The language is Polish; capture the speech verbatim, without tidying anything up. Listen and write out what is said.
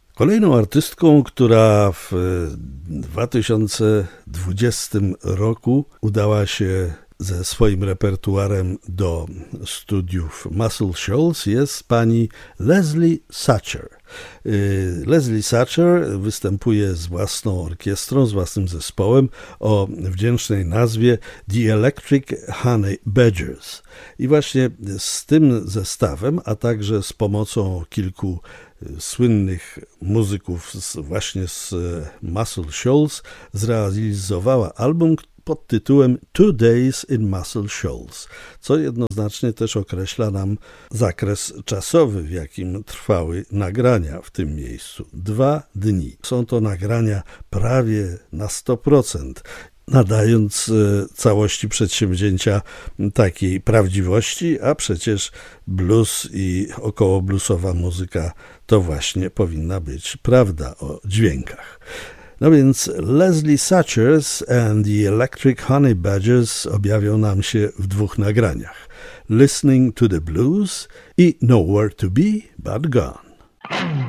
Kolejną artystką, która w dwa tysiące dwudziestym roku udała się ze swoim repertuarem do studiów Muscle Shoals, jest pani Leslie Satcher. Leslie Satcher występuje z własną orkiestrą, z własnym zespołem o wdzięcznej nazwie The Electric Honey Badgers. I właśnie z tym zestawem, a także z pomocą kilku słynnych muzyków z, właśnie z Muscle Shoals zrealizowała album pod tytułem Two Days in Muscle Shoals, co jednoznacznie też określa nam zakres czasowy, w jakim trwały nagrania w tym miejscu. Dwa dni. Są to nagrania prawie na sto procent, nadając całości przedsięwzięcia takiej prawdziwości, a przecież blues i około bluesowa muzyka to właśnie powinna być prawda o dźwiękach. No więc Leslie Satchers and the Electric Honey Badgers objawią nam się w dwóch nagraniach. Listening to the Blues i Nowhere to Be But Gone.